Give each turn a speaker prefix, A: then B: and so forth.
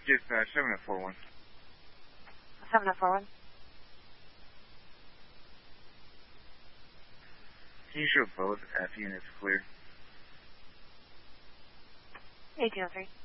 A: Yes, 7041.
B: 7041.
A: Can you show both F units clear?
B: 1803.